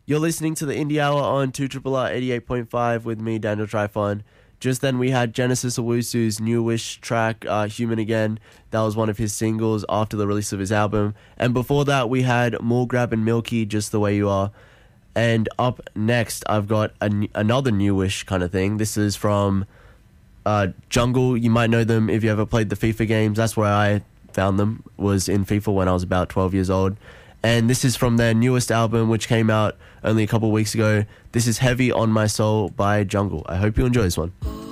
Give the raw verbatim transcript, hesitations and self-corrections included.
You're listening to the Indie Hour on two R R eighty-eight point five with me, Daniel Trifon. Just then we had Genesis Owusu's newish track, uh, Human Again. That was one of his singles after the release of his album. And before that we had Morgrab and Milky, Just the Way You Are. And up next I've got a, another newish kind of thing. This is from uh, Jungle. You might know them if you ever played the FIFA games. That's where I found them, was in FIFA when I was about twelve years old. And this is from their newest album, which came out only a couple of weeks ago. This is Heavy on My Soul by Jungle. I hope you enjoy this one.